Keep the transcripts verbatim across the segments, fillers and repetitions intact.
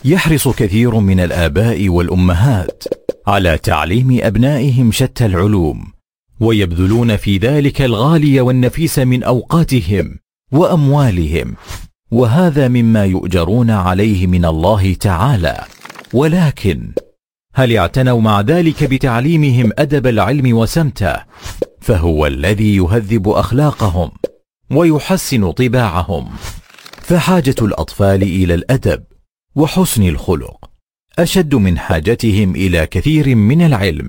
يحرص كثير من الآباء والأمهات على تعليم أبنائهم شتى العلوم، ويبذلون في ذلك الغالي والنفيس من أوقاتهم وأموالهم، وهذا مما يؤجرون عليه من الله تعالى. ولكن هل اعتنوا مع ذلك بتعليمهم أدب العلم وسمته؟ فهو الذي يهذب أخلاقهم ويحسن طباعهم. فحاجة الأطفال إلى الأدب وحسن الخلق أشد من حاجتهم إلى كثير من العلم.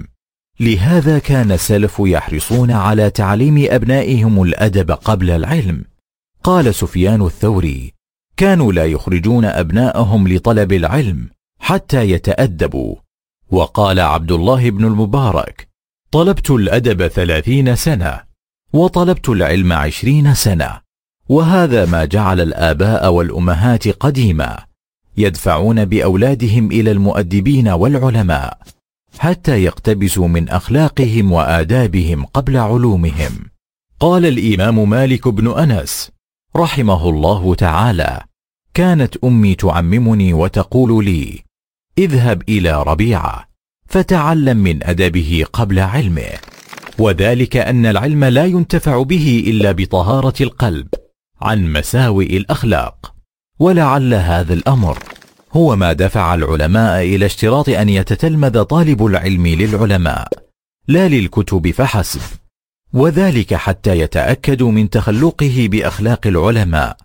لهذا كان السلف يحرصون على تعليم أبنائهم الأدب قبل العلم. قال سفيان الثوري: كانوا لا يخرجون أبناءهم لطلب العلم حتى يتأدبوا. وقال عبد الله بن المبارك: طلبت الأدب ثلاثين سنة وطلبت العلم عشرين سنة. وهذا ما جعل الآباء والأمهات قديما يدفعون بأولادهم إلى المؤدبين والعلماء حتى يقتبسوا من أخلاقهم وآدابهم قبل علومهم. قال الإمام مالك بن أنس رحمه الله تعالى: كانت أمي تعممني وتقول لي: اذهب إلى ربيعة فتعلم من أدبه قبل علمه. وذلك أن العلم لا ينتفع به إلا بطهارة القلب عن مساوئ الأخلاق. ولعل هذا الأمر هو ما دفع العلماء إلى اشتراط أن يتتلمذ طالب العلم للعلماء لا للكتب فحسب، وذلك حتى يتأكدوا من تخلقه بأخلاق العلماء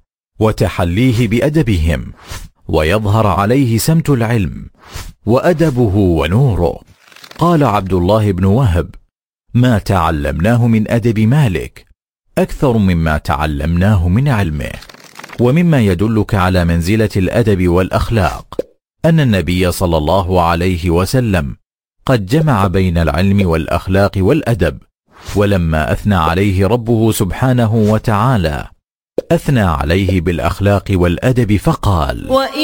وتحليه بأدبهم، ويظهر عليه سمت العلم وأدبه ونوره. قال عبد الله بن وهب: ما تعلمناه من أدب مالك أكثر مما تعلمناه من علمه. ومما يدلك على منزلة الأدب والأخلاق أن النبي صلى الله عليه وسلم قد جمع بين العلم والأخلاق والأدب. ولما أثنى عليه ربه سبحانه وتعالى أثنى عليه بالأخلاق والأدب فقال: